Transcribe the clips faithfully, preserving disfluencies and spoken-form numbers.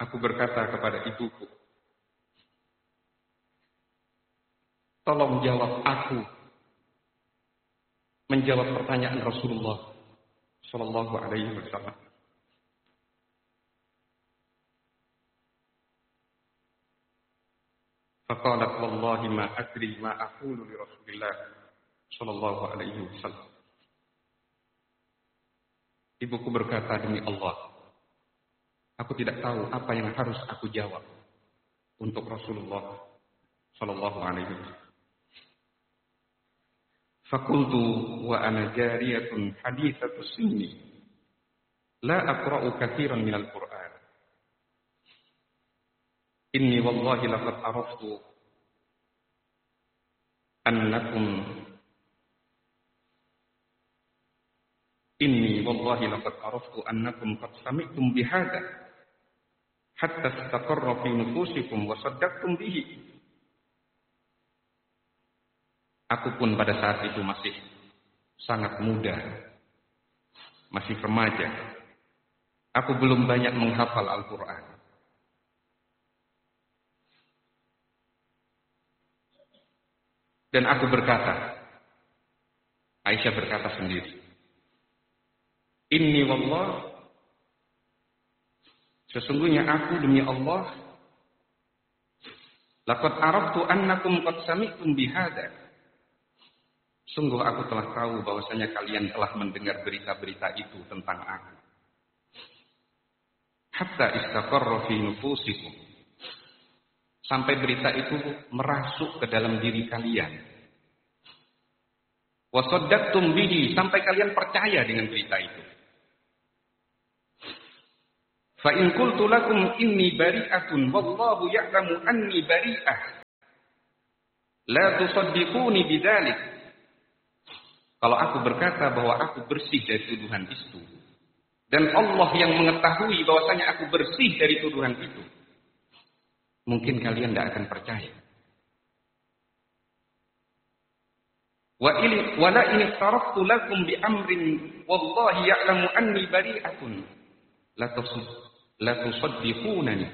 Aku berkata kepada ibuku, tolong jawab aku menjawab pertanyaan Rasulullah Shallallahu Alaihi Wasallam. Faqalat wallahi ma adri ma aqulu li Rasulillah Shallallahu Alaihi Wasallam. Ibuku berkata, demi Allah, aku tidak tahu apa yang harus aku jawab untuk Rasulullah Shallallahu Alaihi Wasallam. Fakultu wa ana jariyatun hadithatu sinni la aqra'u katsiran minal Qur'an. Inni wallahi laqad araftu annakum Inni wallahi laqad araftu annakum qad sami'tum bihadza hatta istaqarra fi nufusikum wa saddaqtum bihi. Aku pun pada saat itu masih sangat muda, masih remaja. Aku belum banyak menghafal Al-Quran. Dan aku berkata, Aisyah berkata sendiri, Inni wallah, sesungguhnya aku demi Allah, laqad araftu annakum qad sami'tum bihadza. Sungguh aku telah tahu bahwasanya kalian telah mendengar berita-berita itu tentang aku. Hatta istaqarra fi nufusikum. Sampai berita itu merasuk ke dalam diri kalian. Wa saddaqtum bihi, sampai kalian percaya dengan berita itu. Fa in qultu lakum inni bari'atun wallahu ya'lamu anni bari'ah. La tusaddiquni bidzalik. Kalau aku berkata bahwa aku bersih dari tuduhan itu, dan Allah yang mengetahui bahwasanya aku bersih dari tuduhan itu, mungkin kalian tidak akan percaya. Wa in wala in taraftu lakum bi amrin wallahi ya'lamu anni bari'atun la tusad la tusaddiqunani.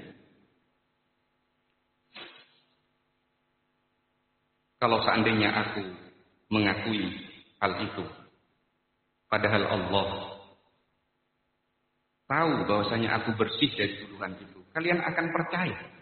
Kalau seandainya aku mengakui hal itu, padahal Allah tahu bahwasanya aku bersih dari tuduhan itu, kalian akan percaya.